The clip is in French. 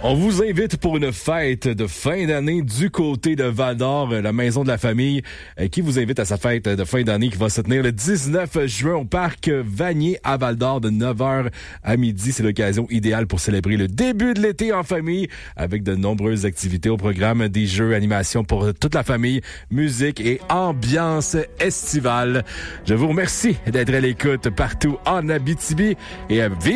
On vous invite pour une fête de fin d'année du côté de Val-d'Or, la Maison de la Famille, qui vous invite à sa fête de fin d'année qui va se tenir le 19 juin au parc Vanier à Val-d'Or de 9h à midi. C'est l'occasion idéale pour célébrer le début de l'été en famille avec de nombreuses activités au programme, des jeux, animations pour toute la famille, musique et ambiance estivale. Je vous remercie d'être à l'écoute partout en Abitibi et vive